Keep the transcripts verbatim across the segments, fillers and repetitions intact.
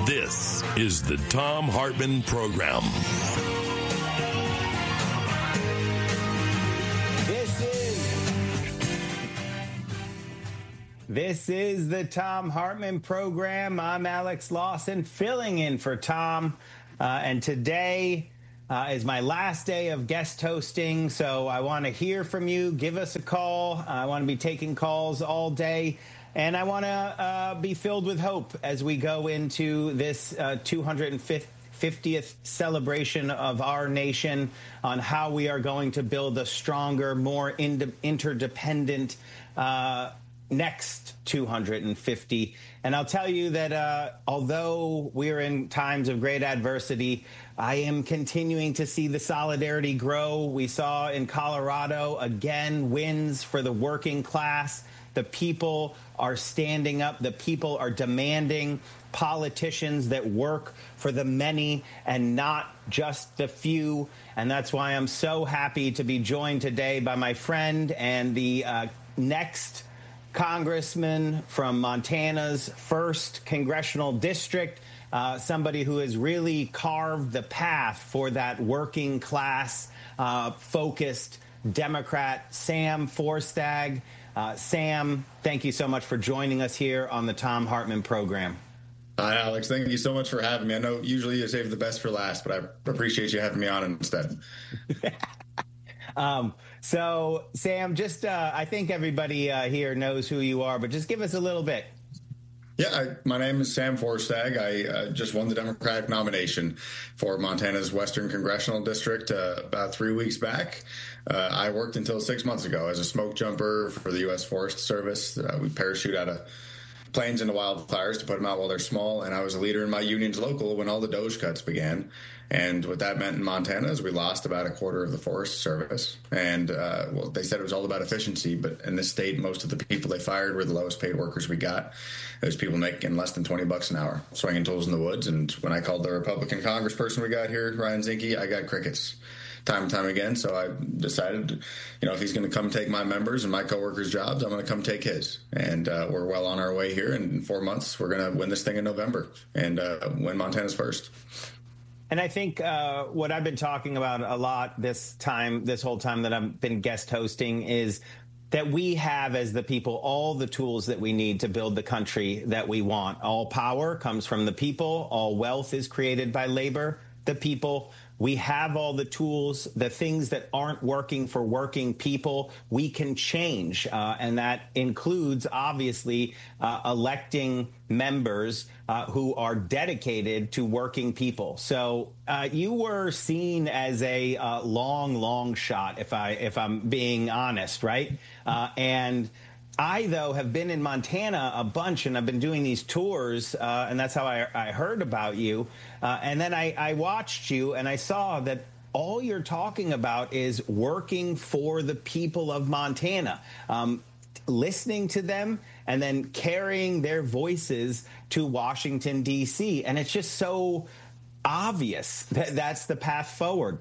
This is the Thom Hartmann Program. This is This is the Thom Hartmann Program. I'm Alex Lawson, filling in for Tom. Uh, and today uh, is my last day of guest hosting, so I want to hear from you. Give us a call. I want to be taking calls all day. And I want to uh, be filled with hope as we go into this uh, two hundred fiftieth celebration of our nation on how we are going to build a stronger, more ind- interdependent uh, next two hundred fifty. And I'll tell you that uh, although we're in times of great adversity, I am continuing to see the solidarity grow. We saw in Colorado, again, wins for the working class. The people are standing up. The people are demanding politicians that work for the many and not just the few. And that's why I'm so happy to be joined today by my friend and the uh, next congressman from Montana's first congressional district, uh, somebody who has really carved the path for that working class uh, focused Democrat, Sam Forstag. Uh, Sam, thank you so much for joining us here on the Thom Hartmann Program. Hi, Alex. Thank you so much for having me. I know usually you save the best for last, but I appreciate you having me on instead. um, so, Sam, just uh, I think everybody uh, here knows who you are, but just give us a little bit. Yeah, I, my name is Sam Forstag. I uh, just won the Democratic nomination for Montana's Western Congressional District uh, about three weeks back. Uh, I worked until six months ago as a smoke jumper for the U S Forest Service. Uh, we parachute out of planes into wildfires to put them out while they're small, and I was a leader in my union's local when all the Doge cuts began. And what that meant in Montana is we lost about a quarter of the Forest Service. And, uh, well, they said it was all about efficiency, but in this state, most of the people they fired were the lowest paid workers we got. There's people making less than twenty bucks an hour, swinging tools in the woods. And when I called the Republican congressperson we got here, Ryan Zinke, I got crickets time and time again. So I decided, you know, if he's going to come take my members and my coworkers' jobs, I'm going to come take his. And uh, we're well on our way here. And in four months, we're going to win this thing in November and uh, win Montana's first. And I think uh, what I've been talking about a lot this time, this whole time that I've been guest hosting, is that we have, as the people, all the tools that we need to build the country that we want. All power comes from the people. All wealth is created by labor, the people. We have all the tools. The things that aren't working for working people, we can change. Uh, and that includes, obviously, uh, electing members uh, who are dedicated to working people. So uh, you were seen as a uh, long, long shot, if, I, if I'm being honest, right? Uh, and I, though, have been in Montana a bunch, and I've been doing these tours, uh, and that's how I, I heard about you. Uh, and then I, I watched you, and I saw that all you're talking about is working for the people of Montana, um, listening to them, and then carrying their voices to Washington, D C. And it's just so obvious that that's the path forward.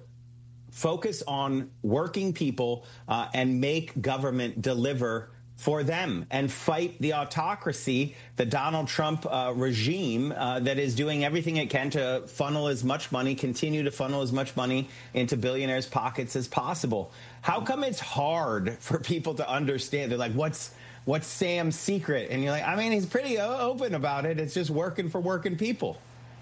Focus on working people uh, and make government deliver for them and fight the autocracy, the Donald Trump uh, regime uh, that is doing everything it can to funnel as much money, continue to funnel as much money into billionaires' pockets as possible. How come it's hard for people to understand? They're like, what's what's Sam's secret? And you're like, I mean, he's pretty open about it. It's just working for working people.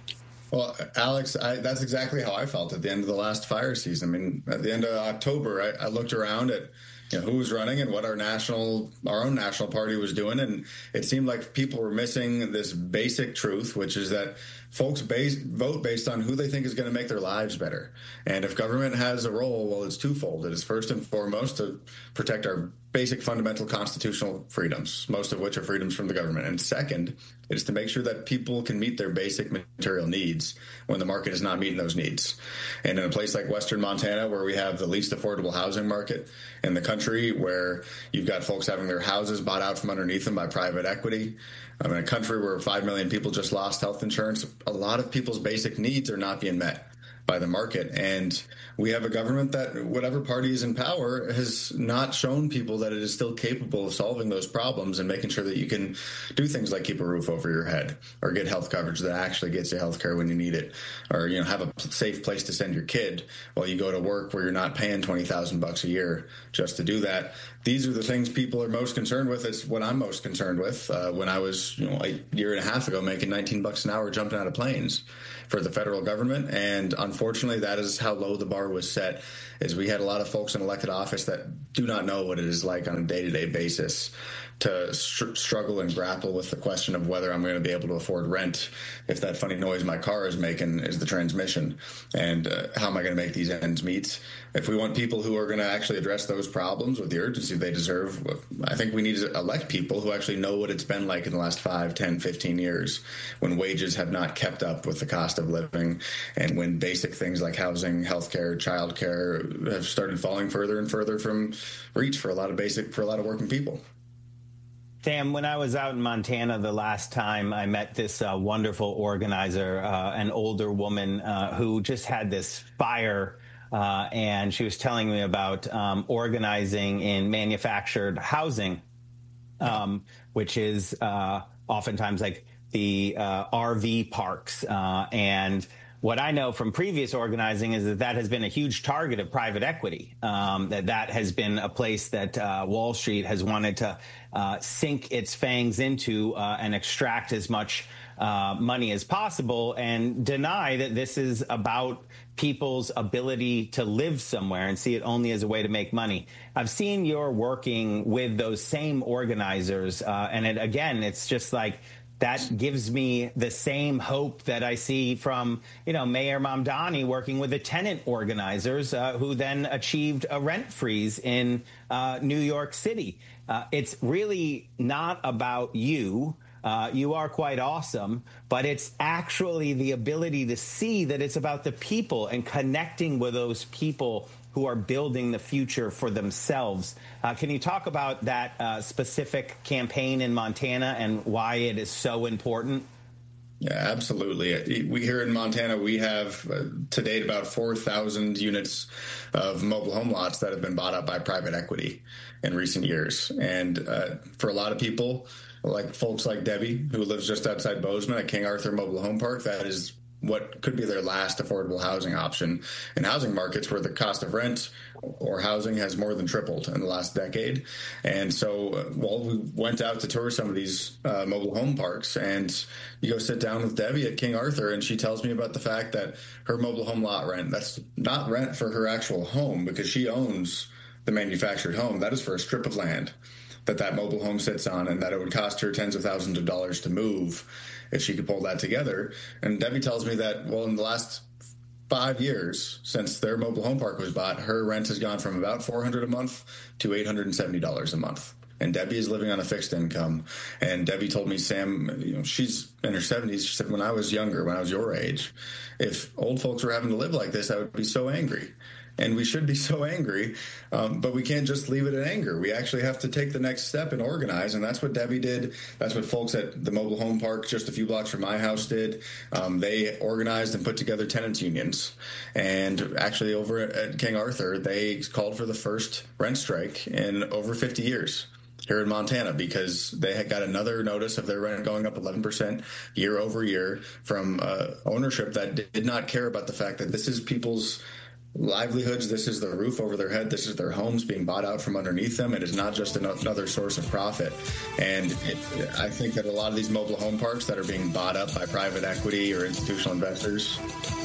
Well, Alex, I, that's exactly how I felt at the end of the last fire season. I mean, at the end of October, I, I looked around at you know, who was running and what our national, our own national party was doing. And it seemed like people were missing this basic truth, which is that folks base, vote based on who they think is going to make their lives better. And if government has a role, well, it's twofold. It is first and foremost to protect our basic fundamental constitutional freedoms, most of which are freedoms from the government. And second, it is to make sure that people can meet their basic material needs when the market is not meeting those needs. And in a place like Western Montana, where we have the least affordable housing market in the country, where you've got folks having their houses bought out from underneath them by private equity, um, in a country where five million people just lost health insurance, a lot of people's basic needs are not being met. by the market. And we have a government that, whatever party is in power, has not shown people that it is still capable of solving those problems and making sure that you can do things like keep a roof over your head or get health coverage that actually gets you health care when you need it, or, you know, have a safe place to send your kid while you go to work where you're not paying twenty thousand bucks a year just to do that. These are the things people are most concerned with. It's what I'm most concerned with. Uh, when I was, you know, a year and a half ago making nineteen bucks an hour jumping out of planes for the federal government. And unfortunately, that is how low the bar was set, is we had a lot of folks in elected office that do not know what it is like on a day-to-day basis to str- struggle and grapple with the question of whether I'm going to be able to afford rent if that funny noise my car is making is the transmission, and uh, how am I going to make these ends meet. If we want people who are going to actually address those problems with the urgency they deserve, I think we need to elect people who actually know what it's been like in the last five, ten, fifteen years when wages have not kept up with the cost of living, and when basic things like housing, healthcare, childcare have started falling further and further from reach for a lot of basic, for a lot of working people. Sam, when I was out in Montana the last time, I met this uh, wonderful organizer, uh, an older woman uh, who just had this fire, uh, and she was telling me about um, organizing in manufactured housing, um, which is uh, oftentimes like the uh, R V parks. Uh, and what I know from previous organizing is that that has been a huge target of private equity, um, that that has been a place that uh, Wall Street has wanted to uh, sink its fangs into uh, and extract as much uh, money as possible, and deny that this is about people's ability to live somewhere and see it only as a way to make money. I've seen you're working with those same organizers, uh, and it, again, it's just like, that gives me the same hope that I see from, you know, Mayor Mamdani working with the tenant organizers uh, who then achieved a rent freeze in uh, New York City. Uh, it's really not about you. Uh, you are quite awesome, but it's actually the ability to see that it's about the people and connecting with those people who are building the future for themselves. Uh, can you talk about that uh, specific campaign in Montana and why it is so important? Yeah, absolutely. We here in Montana, we have uh, to date about four thousand units of mobile home lots that have been bought up by private equity in recent years. And uh, for a lot of people, like folks like Debbie, who lives just outside Bozeman at King Arthur Mobile Home Park, that is what could be their last affordable housing option in housing markets where the cost of rent or housing has more than tripled in the last decade. And so uh, well, we went out to tour some of these uh, mobile home parks, and you go sit down with Debbie at King Arthur, and she tells me about the fact that her mobile home lot rent, that's not rent for her actual home because she owns the manufactured home. That is for a strip of land that that mobile home sits on, and that it would cost her tens of thousands of dollars to move if she could pull that together. And Debbie tells me that, well, in the last five years since their mobile home park was bought, her rent has gone from about four hundred dollars a month to eight hundred seventy dollars a month. And Debbie is living on a fixed income. And Debbie told me, Sam, you know, she's in her seventies. She said, when I was younger, when I was your age, if old folks were having to live like this, I would be so angry. And we should be so angry, um, but we can't just leave it at anger. We actually have to take the next step and organize, and that's what Debbie did. That's what folks at the mobile home park just a few blocks from my house did. Um, they organized and put together tenants unions. And actually over at King Arthur, they called for the first rent strike in over fifty years here in Montana, because they had got another notice of their rent going up eleven percent year over year from uh, ownership that did not care about the fact that this is people's livelihoods. This is the roof over their head. This is their homes being bought out from underneath them. It is not just another source of profit. And it, I think that a lot of these mobile home parks that are being bought up by private equity or institutional investors.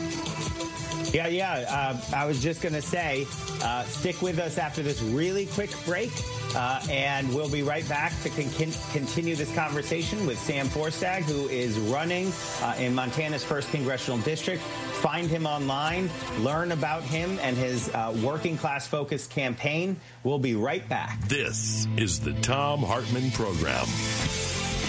Yeah, yeah. Uh, I was just going to say, uh, stick with us after this really quick break, uh, and we'll be right back to con- continue this conversation with Sam Forstag, who is running uh, in Montana's first congressional district. Find him online, learn about him and his uh, working class focused campaign. We'll be right back. This is the Thom Hartmann Program.